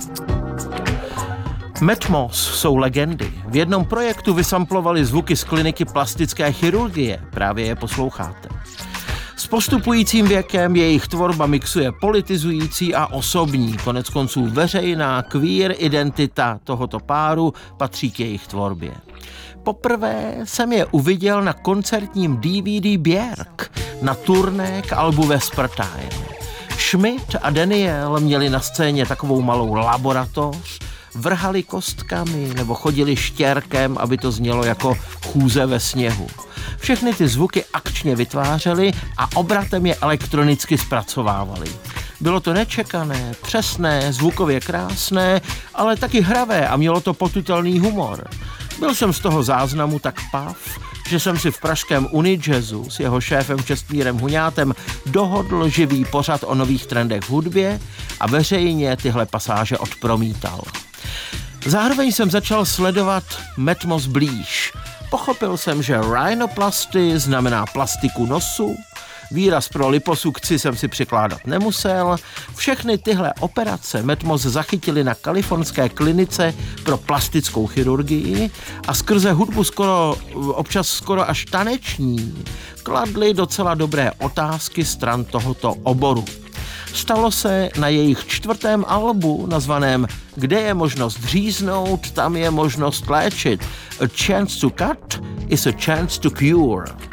Matmos jsou legendy. V jednom projektu vysamplovali zvuky z kliniky plastické chirurgie. Právě je posloucháte. S postupujícím věkem jejich tvorba mixuje politizující a osobní. Koneckonců veřejná queer identita tohoto páru patří k jejich tvorbě. Poprvé jsem je uviděl na koncertním DVD Björk na turné k albu Vespertine. Schmidt a Daniel měli na scéně takovou malou laboratoř, vrhali kostkami nebo chodili štěrkem, aby to znělo jako chůze ve sněhu. Všechny ty zvuky akčně vytvářeli a obratem je elektronicky zpracovávali. Bylo to nečekané, přesné, zvukově krásné, ale taky hravé a mělo to potutelný humor. Byl jsem z toho záznamu tak pav, že jsem si v pražském Unijazzu s jeho šéfem Čestmírem Huňátem dohodl živý pořad o nových trendech v hudbě a veřejně tyhle pasáže odpromítal. Zároveň jsem začal sledovat Matmos blíž. Pochopil jsem, že rhinoplasty znamená plastiku nosu, výraz pro liposukci jsem si přikládat nemusel. Všechny tyhle operace Matmos zachytili na kalifornské klinice pro plastickou chirurgii a skrze hudbu občas skoro až taneční kladli docela dobré otázky stran tohoto oboru. Stalo se na jejich 4. albu nazvaném Kde je možnost říznout, tam je možnost léčit. A chance to cut is a chance to cure.